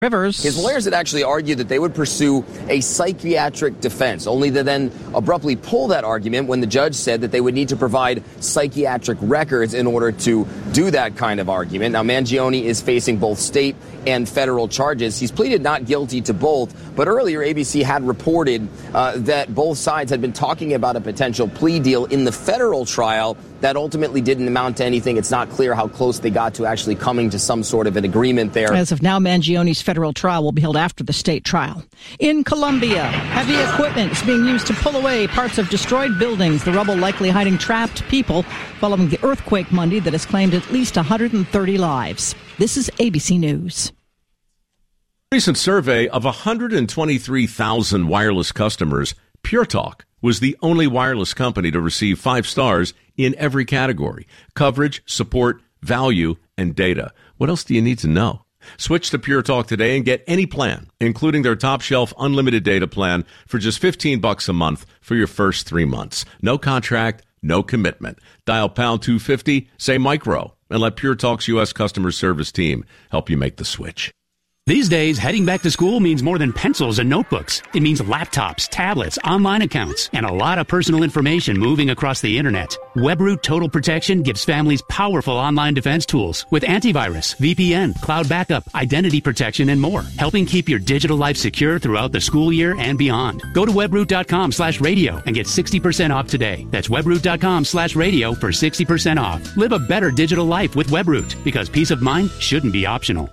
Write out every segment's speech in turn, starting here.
Rivers. His lawyers had actually argued that they would pursue a psychiatric defense, only to then abruptly pull that argument when the judge said that they would need to provide psychiatric records in order to do that kind of argument. Now, Mangione is facing both state and federal charges. He's pleaded not guilty to both, but earlier ABC had reported that both sides had been talking about a potential plea deal in the federal trial that ultimately didn't amount to anything. It's not clear how close they got to actually coming to some sort of an agreement there. As of now, Mangione's federal trial will be held after the state trial. In Colombia, heavy equipment is being used to pull away parts of destroyed buildings, the rubble likely hiding trapped people following the earthquake Monday that has claimed at least 130 lives. This is ABC News. Recent survey of 123,000 wireless customers, Pure Talk was the only wireless company to receive 5 stars in every category: coverage, support, value, and data. What else do you need to know? Switch to Pure Talk today and get any plan, including their top shelf unlimited data plan, for just $15 a month for your first 3 months. No contract, no commitment. Dial pound 250, say micro, and let Pure Talk's U.S. customer service team help you make the switch. These days, heading back to school means more than pencils and notebooks. It means laptops, tablets, online accounts, and a lot of personal information moving across the internet. WebRoot Total Protection gives families powerful online defense tools with antivirus, VPN, cloud backup, identity protection, and more, helping keep your digital life secure throughout the school year and beyond. Go to webroot.com/radio and get 60% off today. That's webroot.com/radio for 60% off. Live a better digital life with WebRoot, because peace of mind shouldn't be optional.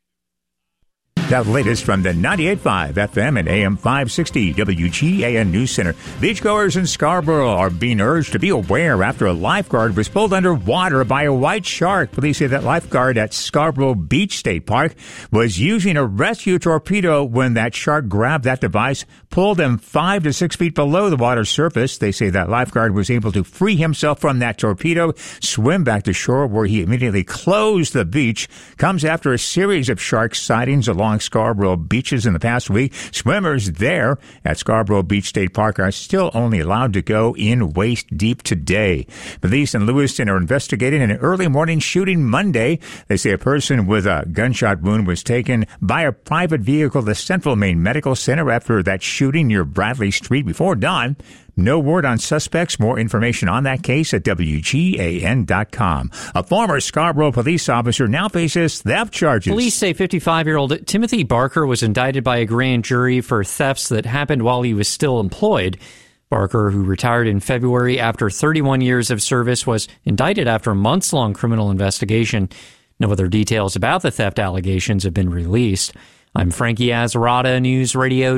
Now, the latest from the 98.5 FM and AM 560 WGAN News Center. Beachgoers in Scarborough are being urged to be aware after a lifeguard was pulled underwater by a white shark. Police say that lifeguard at Scarborough Beach State Park was using a rescue torpedo when that shark grabbed that device, pulled him 5 to 6 feet below the water surface. They say that lifeguard was able to free himself from that torpedo, swim back to shore, where he immediately closed the beach. Comes after a series of shark sightings along Scarborough beaches in the past week. Swimmers there at Scarborough Beach State Park are still only allowed to go in waist deep today. Police in Lewiston are investigating an early morning shooting Monday. They say a person with a gunshot wound was taken by a private vehicle to Central Maine Medical Center after that shooting near Bradley Street before dawn. No word on suspects. More information on that case at WGAN.com. A former Scarborough police officer now faces theft charges. Police say 55-year-old Timothy Barker was indicted by a grand jury for thefts that happened while he was still employed. Barker, who retired in February after 31 years of service, was indicted after a months-long criminal investigation. No other details about the theft allegations have been released. I'm Frankie Azarada, News Radio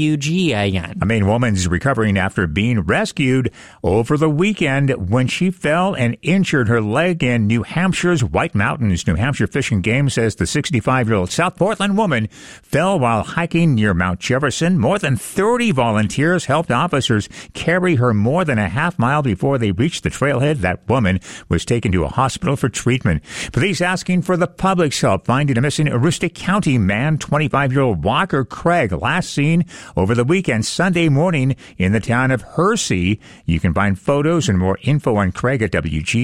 WGAN. A Maine woman's recovering after being rescued over the weekend when she fell and injured her leg in New Hampshire's White Mountains. New Hampshire Fish and Game says the 65-year-old South Portland woman fell while hiking near Mount Jefferson. More than 30 volunteers helped officers carry her more than a half mile before they reached the trailhead. That woman was taken to a hospital for treatment. Police asking for the public's help finding a missing Aroostook County man, 25-year-old Walker Craig, last seen over the weekend Sunday morning in the town of Hersey. You can find photos and more info on Craig at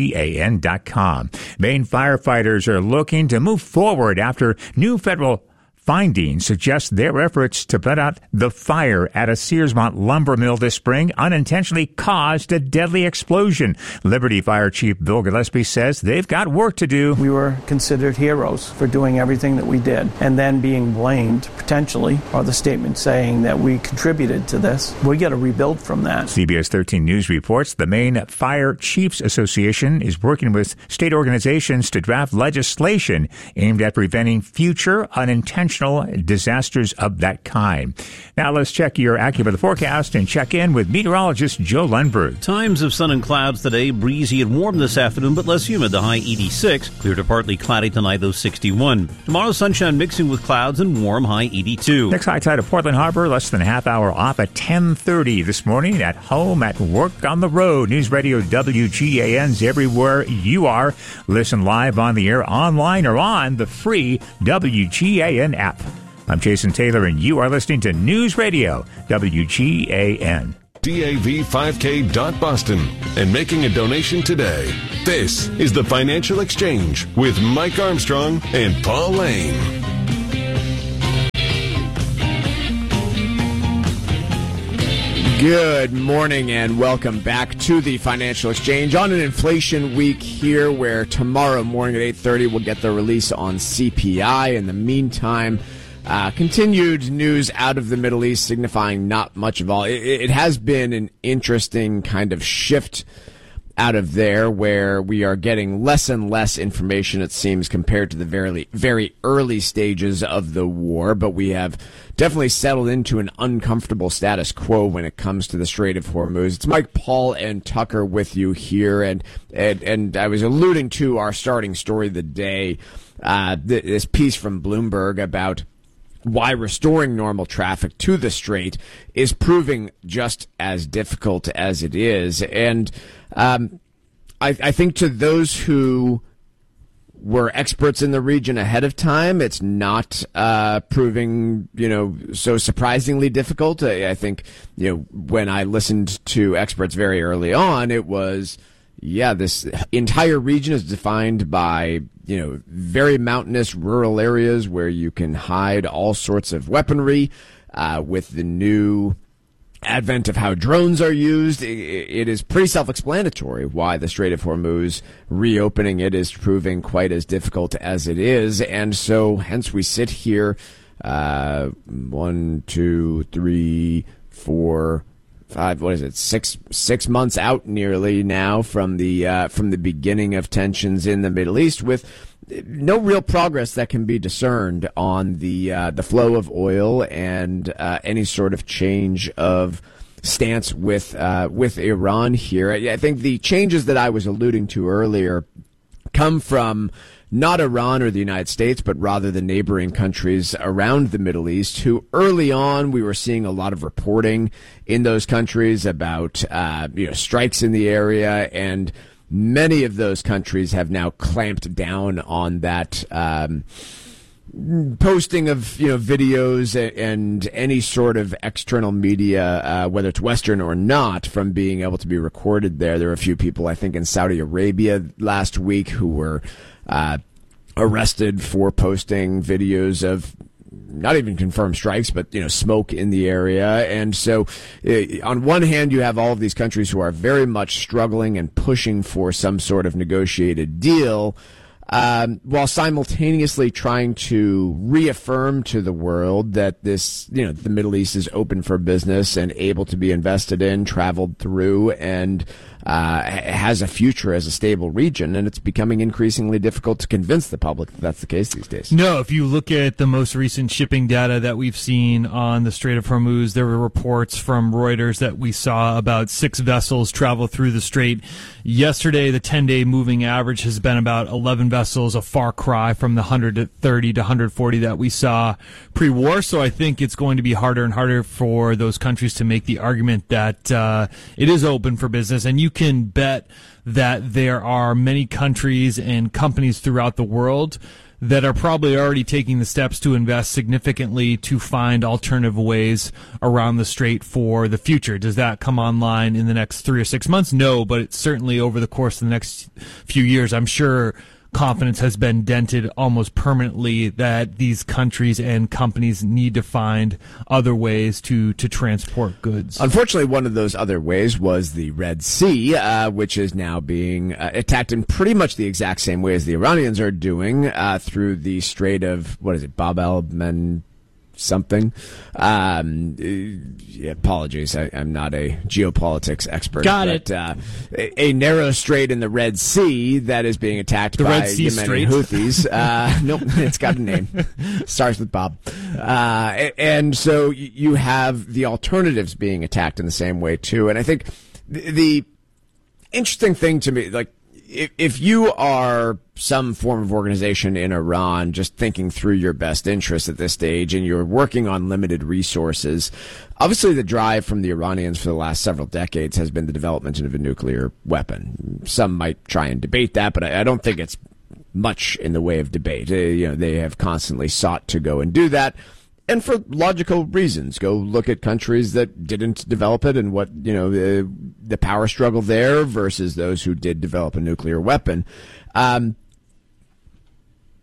WGAN.com. Maine firefighters are looking to move forward after new federal findings suggest their efforts to put out the fire at a Searsmont lumber mill this spring unintentionally caused a deadly explosion. Liberty Fire Chief Bill Gillespie says they've got work to do. We were considered heroes for doing everything that we did, and then being blamed, potentially, or the statement saying that we contributed to this. We got to rebuild from that. CBS 13 News reports the Maine Fire Chiefs Association is working with state organizations to draft legislation aimed at preventing future unintentional disasters of that kind. Now let's check your AccuWeather forecast and check in with meteorologist Joe Lundberg. Times of sun and clouds today, breezy and warm this afternoon, but less humid, the high 86. Clear to partly cloudy tonight, though 61. Tomorrow, sunshine mixing with clouds and warm, high 82. Next high tide of Portland Harbor, less than a half hour off at 10:30 this morning. At home, at work, on the road. News Radio WGAN's everywhere you are. Listen live on the air, online, or on the free WGAN app. I'm Jason Taylor, and you are listening to News Radio WGAN. DAV5K.Boston and making a donation today. This is the Financial Exchange with Mike Armstrong and Paul Lane. Good morning and welcome back to the Financial Exchange on an inflation week here, where tomorrow morning at 8:30 we'll get the release on CPI. In the meantime, continued news out of the Middle East signifying not much of all. It has been an interesting kind of shift out of there, where we are getting less and less information, it seems, compared to the very early stages of the war. But we have definitely settled into an uncomfortable status quo when it comes to the Strait of Hormuz. It's Mike, Paul, and Tucker with you here, and I was alluding to our starting story of the day, this piece from Bloomberg about why restoring normal traffic to the Strait is proving just as difficult as it is. And I think to those who were experts in the region ahead of time, it's not proving, so surprisingly difficult. I think, when I listened to experts very early on, it was, this entire region is defined by, very mountainous rural areas where you can hide all sorts of weaponry. With the new advent of how drones are used, it is pretty self-explanatory why the Strait of Hormuz, reopening it, is proving quite as difficult as it is. And so hence we sit here 1, 2, 3, 4, 5, what is it, six months out nearly now from the beginning of tensions in the Middle East, with no real progress that can be discerned on the flow of oil and any sort of change of stance with Iran here. I think the changes that I was alluding to earlier come from not Iran or the United States, but rather the neighboring countries around the Middle East, who early on we were seeing a lot of reporting in those countries about strikes in the area, and many of those countries have now clamped down on that posting of videos and any sort of external media, whether it's Western or not, from being able to be recorded there. There were a few people, I think, in Saudi Arabia last week who were arrested for posting videos of not even confirmed strikes, but smoke in the area. And so on one hand, you have all of these countries who are very much struggling and pushing for some sort of negotiated deal, while simultaneously trying to reaffirm to the world that this, the Middle East is open for business and able to be invested in, traveled through, and has a future as a stable region. And it's becoming increasingly difficult to convince the public that that's the case these days. No, if you look at the most recent shipping data that we've seen on the Strait of Hormuz, there were reports from Reuters that we saw about 6 vessels travel through the Strait. Yesterday, the 10-day moving average has been about 11 vessels, a far cry from the 130 to 140 that we saw pre-war. So I think it's going to be harder and harder for those countries to make the argument that it is open for business. And you can bet that there are many countries and companies throughout the world that are probably already taking the steps to invest significantly to find alternative ways around the Strait for the future. Does that come online in the next 3 or 6 months? No, but it's certainly over the course of the next few years. I'm sure confidence has been dented almost permanently that these countries and companies need to find other ways to transport goods. Unfortunately, one of those other ways was the Red Sea, which is now being attacked in pretty much the exact same way as the Iranians are doing, through the Strait of, Bab el-Mandeb something. Apologies, I'm not a geopolitics expert. Got it. A narrow strait in the Red Sea that is being attacked by Yemeni Houthis. Nope, it's got a name. Starts with Bob. And so you have the alternatives being attacked in the same way too. And I think the interesting thing to me, if you are some form of organization in Iran, just thinking through your best interests at this stage, and you're working on limited resources, obviously the drive from the Iranians for the last several decades has been the development of a nuclear weapon. Some might try and debate that, but I don't think it's much in the way of debate. They have constantly sought to go and do that. And for logical reasons. Go look at countries that didn't develop it and what, the power struggle there versus those who did develop a nuclear weapon.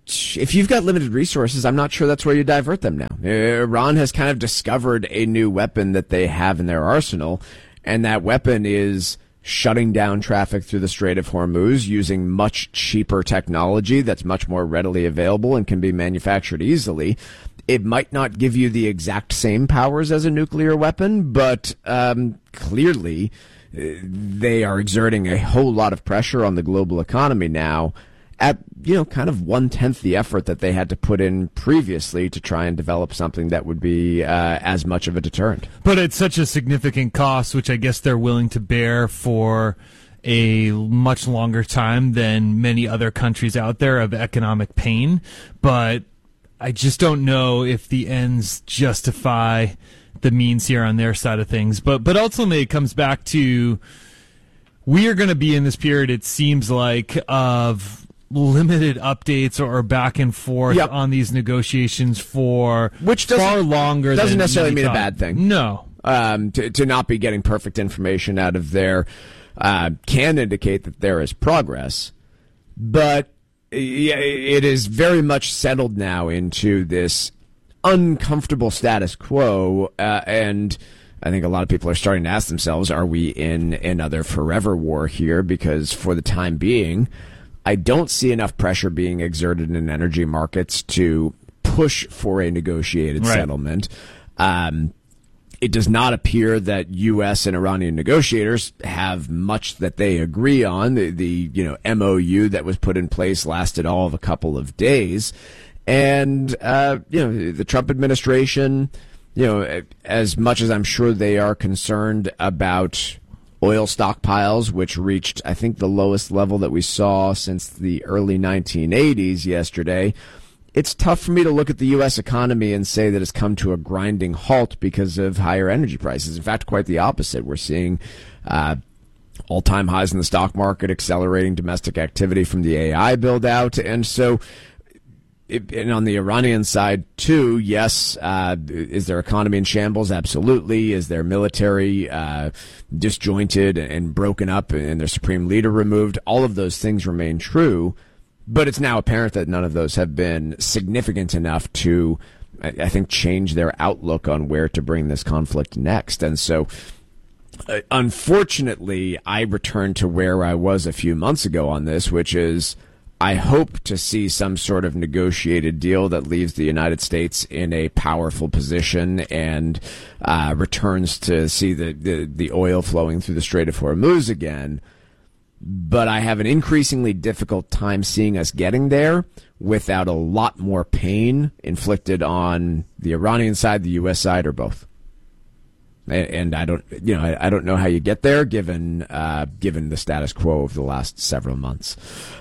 if you've got limited resources, I'm not sure that's where you divert them now. Iran has kind of discovered a new weapon that they have in their arsenal, and that weapon is shutting down traffic through the Strait of Hormuz using much cheaper technology that's much more readily available and can be manufactured easily. It might not give you the exact same powers as a nuclear weapon, but clearly they are exerting a whole lot of pressure on the global economy now at, kind of 1/10 the effort that they had to put in previously to try and develop something that would be as much of a deterrent. But it's such a significant cost, which I guess they're willing to bear for a much longer time than many other countries out there of economic pain. But I just don't know if the ends justify the means here on their side of things. But ultimately it comes back to, we are going to be in this period, it seems like, of limited updates or back and forth on these negotiations for far longer. Doesn't than necessarily mean thought. a bad thing. No. To not be getting perfect information out of there can indicate that there is progress, but it is very much settled now into this uncomfortable status quo, and I think a lot of people are starting to ask themselves, are we in another forever war here? Because for the time being, I don't see enough pressure being exerted in energy markets to push for a negotiated settlement. It does not appear that U.S. and Iranian negotiators have much that they agree on. The MOU that was put in place lasted all of a couple of days. And, the Trump administration, as much as I'm sure they are concerned about oil stockpiles, which reached, I think, the lowest level that we saw since the early 1980s yesterday, it's tough for me to look at the U.S. economy and say that it's come to a grinding halt because of higher energy prices. In fact, quite the opposite. We're seeing all-time highs in the stock market, accelerating domestic activity from the AI build-out. And so, and on the Iranian side, too, yes, is their economy in shambles? Absolutely. Is their military disjointed and broken up and their supreme leader removed? All of those things remain true, but it's now apparent that none of those have been significant enough to, I think, change their outlook on where to bring this conflict next. And so, unfortunately, I return to where I was a few months ago on this, which is, I hope to see some sort of negotiated deal that leaves the United States in a powerful position and returns to see the oil flowing through the Strait of Hormuz again. But I have an increasingly difficult time seeing us getting there without a lot more pain inflicted on the Iranian side, the U.S. side, or both. And I don't know how you get there given the status quo of the last several months.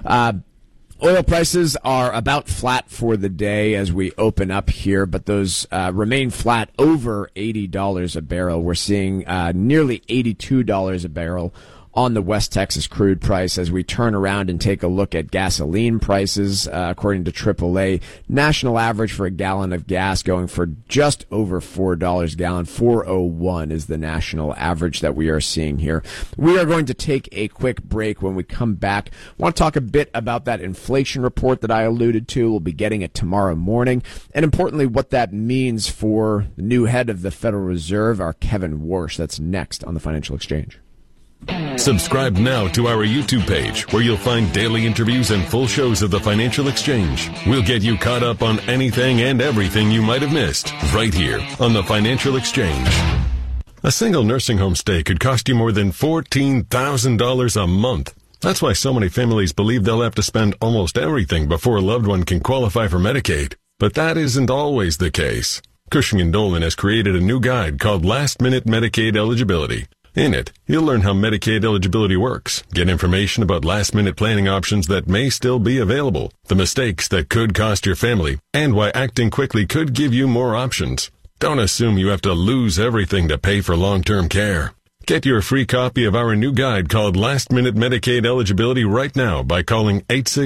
Oil prices are about flat for the day as we open up here, but those remain flat over $80 a barrel. We're seeing nearly $82 a barrel on the West Texas crude price. As we turn around and take a look at gasoline prices, according to AAA, national average for a gallon of gas going for just over $4 a gallon. $4.01 is the national average that we are seeing here. We are going to take a quick break. When we come back, I want to talk a bit about that inflation report that I alluded to. We'll be getting it tomorrow morning. And importantly, what that means for the new head of the Federal Reserve, our Kevin Warsh. That's next on the Financial Exchange. Subscribe now to our YouTube page, where you'll find daily interviews and full shows of the Financial Exchange. We'll get you caught up on anything and everything you might have missed right here on the Financial Exchange. A single nursing home stay could cost you more than $14,000 a month. That's why so many families believe they'll have to spend almost everything before a loved one can qualify for Medicaid. But that isn't always the case. Cushing & Dolan has created a new guide called Last Minute Medicaid Eligibility. In it, you'll learn how Medicaid eligibility works, get information about last-minute planning options that may still be available, the mistakes that could cost your family, and why acting quickly could give you more options. Don't assume you have to lose everything to pay for long-term care. Get your free copy of our new guide called Last Minute Medicaid Eligibility right now by calling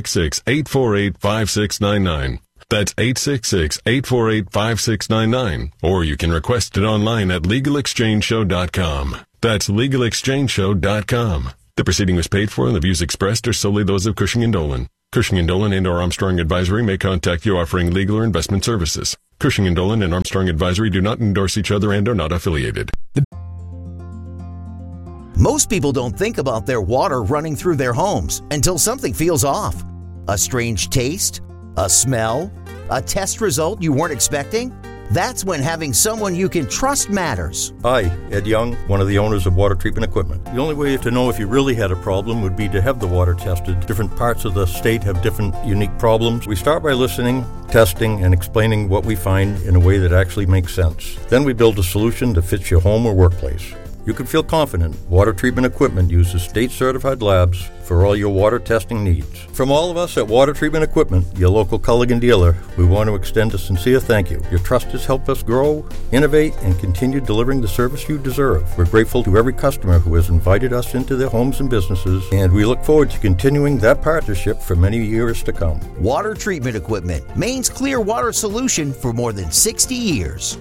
866-848-5699. That's 866-848-5699. Or you can request it online at LegalExchangeShow.com. That's LegalExchangeShow.com. The proceeding was paid for, and the views expressed are solely those of Cushing & Dolan. Cushing & Dolan and or Armstrong Advisory may contact you offering legal or investment services. Cushing & Dolan and Armstrong Advisory do not endorse each other and are not affiliated. Most people don't think about their water running through their homes until something feels off. A strange taste, a smell, a test result you weren't expecting. That's when having someone you can trust matters. Hi, Ed Young, one of the owners of Water Treatment Equipment. The only way to know if you really had a problem would be to have the water tested. Different parts of the state have different unique problems. We start by listening, testing, and explaining what we find in a way that actually makes sense. Then we build a solution that fits your home or workplace. You can feel confident Water Treatment Equipment uses state-certified labs for all your water testing needs. From all of us at Water Treatment Equipment, your local Culligan dealer, we want to extend a sincere thank you. Your trust has helped us grow, innovate, and continue delivering the service you deserve. We're grateful to every customer who has invited us into their homes and businesses, and we look forward to continuing that partnership for many years to come. Water Treatment Equipment, Maine's clear water solution for more than 60 years.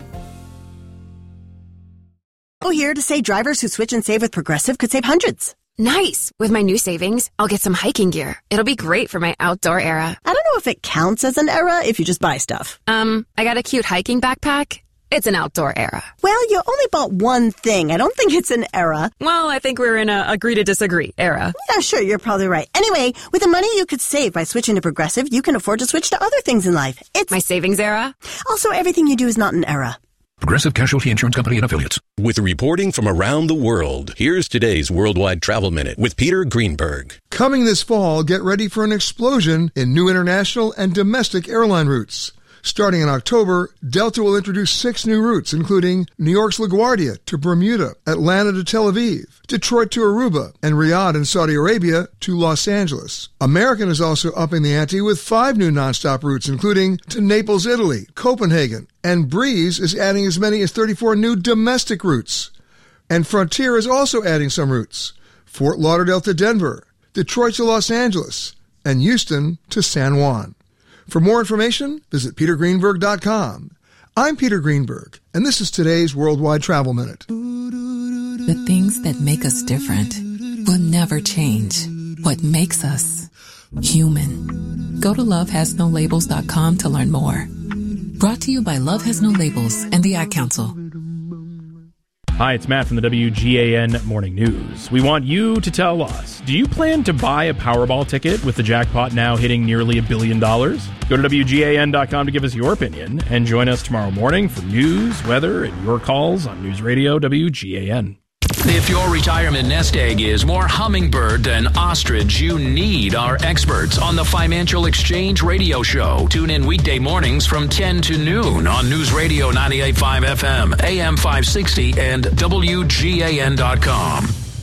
Here to say drivers who switch and save with Progressive could save hundreds. Nice! With my new savings, I'll get some hiking gear. It'll be great for my outdoor era. I don't know if it counts as an era if you just buy stuff. I got a cute hiking backpack. It's an outdoor era. Well, you only bought one thing. I don't think it's an era. Well, I think we're in a agree to disagree era. Yeah, sure, you're probably right. Anyway, with the money you could save by switching to Progressive, you can afford to switch to other things in life. It's my savings era. Also, everything you do is not an era. Progressive Casualty Insurance Company and Affiliates. With reporting from around the world, here's today's Worldwide Travel Minute with Peter Greenberg. Coming this fall, get ready for an explosion in new international and domestic airline routes. Starting in October, Delta will introduce 6 new routes, including New York's LaGuardia to Bermuda, Atlanta to Tel Aviv, Detroit to Aruba, and Riyadh in Saudi Arabia to Los Angeles. American is also upping the ante with 5 new nonstop routes, including to Naples, Italy, Copenhagen, and Breeze is adding as many as 34 new domestic routes. And Frontier is also adding some routes. Fort Lauderdale to Denver, Detroit to Los Angeles, and Houston to San Juan. For more information, visit petergreenberg.com. I'm Peter Greenberg, and this is today's Worldwide Travel Minute. The things that make us different will never change. What makes us human. Go to lovehasnolabels.com to learn more. Brought to you by Love Has No Labels and the Ad Council. Hi, it's Matt from the WGAN Morning News. We want you to tell us, do you plan to buy a Powerball ticket with the jackpot now hitting nearly $1 billion? Go to WGAN.com to give us your opinion and join us tomorrow morning for news, weather, and your calls on News Radio WGAN. If your retirement nest egg is more hummingbird than ostrich, you need our experts on the Financial Exchange Radio Show. Tune in weekday mornings from 10 to noon on News Radio 98.5 FM, AM 560, and WGAN.com.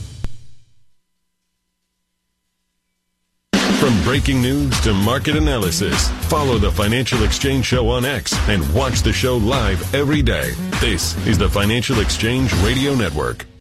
From breaking news to market analysis, follow the Financial Exchange Show on X and watch the show live every day. This is the Financial Exchange Radio Network.